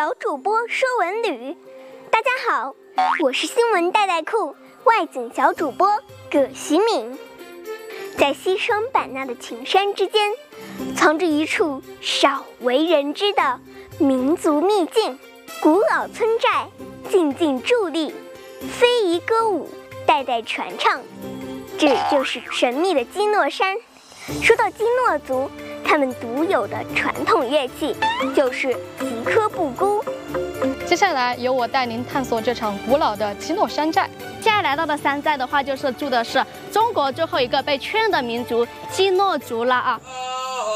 小主播说文旅。大家好，我是新闻带带库外景小主播葛喜敏。在西双版纳的群山之间，藏着一处少为人知的民族秘境。古老村寨静静伫立，非遗歌舞代代传唱，这就是神秘的基诺山。说到基诺族，他们独有的传统乐器就是吉科布姑。 接下来由我带您探索这场古老的基诺山寨。 现在来到的山寨的话，就是住的是中国最后一个被确认的民族基诺族了啊。